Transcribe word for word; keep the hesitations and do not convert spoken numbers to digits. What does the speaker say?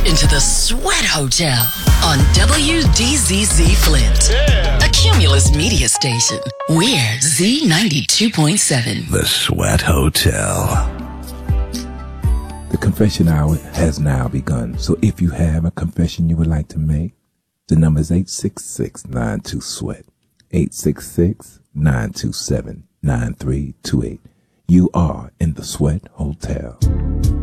into the Sweat Hotel on W D Z Z Flint, yeah. A Cumulus media station. We're Z ninety-two point seven. The Sweat Hotel. The confession hour has now begun. So if you have a confession you would like to make, the number is eight six six, nine two, sweat. eight six six, nine two seven, nine three two eight. You are in the Sweat Hotel.